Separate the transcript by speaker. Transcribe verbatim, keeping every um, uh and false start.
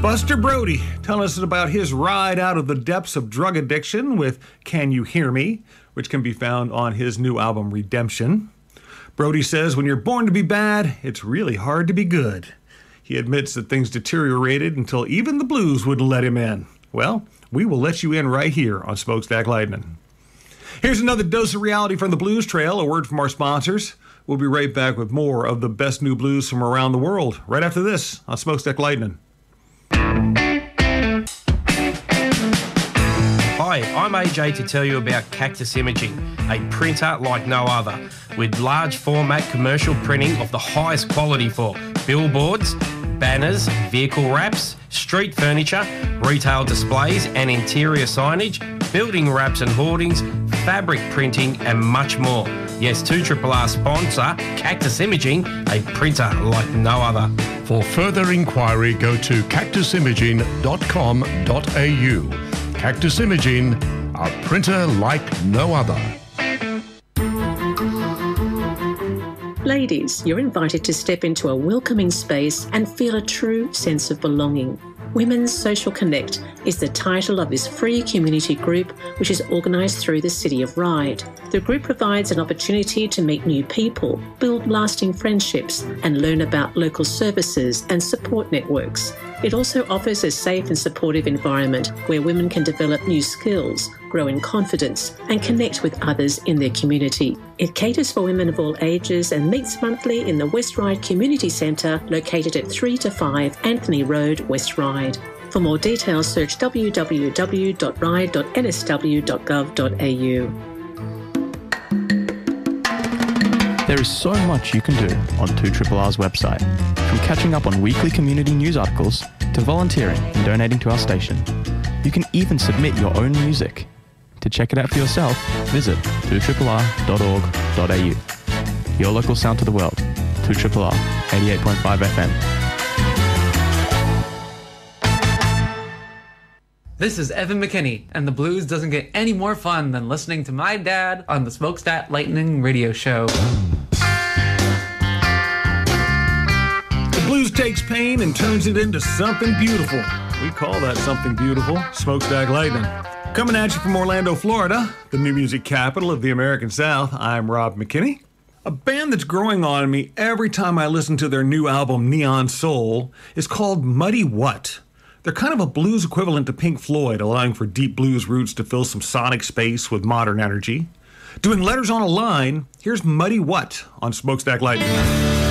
Speaker 1: Buster Brody telling us about his ride out of the depths of drug addiction with Can You Hear Me, which can be found on his new album Redemption. Brody says when you're born to be bad, it's really hard to be good. He admits that things deteriorated until even the blues wouldn't let him in. Well, we will let you in right here on Smokestack Lightning. Here's another dose of reality from the Blues Trail, a word from our sponsors. We'll be right back with more of the best new blues from around the world right after this on Smokestack Lightning.
Speaker 2: Hi, I'm A J to tell you about Cactus Imaging, a printer like no other, with large format commercial printing of the highest quality for billboards, banners, vehicle wraps, street furniture, retail displays and interior signage, building wraps and hoardings, fabric printing and much more. Yes, two R R R sponsor, Cactus Imaging, a printer like no other.
Speaker 3: For further inquiry, go to cactus imaging dot com dot a u. Cactus Imaging, a printer like no other.
Speaker 4: Ladies, you're invited to step into a welcoming space and feel a true sense of belonging. Women's Social Connect is the title of this free community group, which is organised through the City of Ryde. The group provides an opportunity to meet new people, build lasting friendships, and learn about local services and support networks. It also offers a safe and supportive environment where women can develop new skills, grow in confidence, and connect with others in their community. It caters for women of all ages and meets monthly in the West Ryde Community Centre, located at three to five Anthony Road, West Ryde. For more details, search w w w dot ryde dot n s w dot gov dot a u.
Speaker 5: There is so much you can do on two R R R's website, from catching up on weekly community news articles to volunteering and donating to our station. You can even submit your own music. To check it out for yourself, visit two R R R dot org dot a u. Your local sound to the world, two R R R, eighty-eight point five F M.
Speaker 6: This is Evan McKinney, and the blues doesn't get any more fun than listening to my dad on the Smokestack Lightning radio show.
Speaker 1: The blues takes pain and turns it into something beautiful. We call that something beautiful Smokestack Lightning. Coming at you from Orlando, Florida, the new music capital of the American South, I'm Rob McKinney. A band that's growing on me every time I listen to their new album, Neon Soul, is called Muddy What. They're kind of a blues equivalent to Pink Floyd, allowing for deep blues roots to fill some sonic space with modern energy. Doing letters on a line, here's Muddy What on Smokestack Lightning.